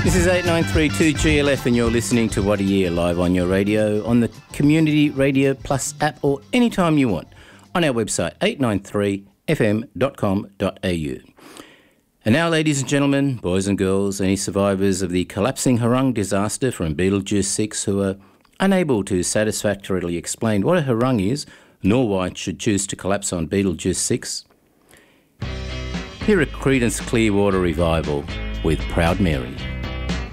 This is 8932 GLF and you're listening to What a Year live on your radio, on the Community Radio Plus app or anytime you want on our website 893fm.com.au. And now, ladies and gentlemen, boys and girls, any survivors of the collapsing Hurrung disaster from Betelgeuse 6 who are unable to satisfactorily explain what a Hurrung is, nor why it should choose to collapse on Betelgeuse 6, hear a Creedence Clearwater Revival with Proud Mary.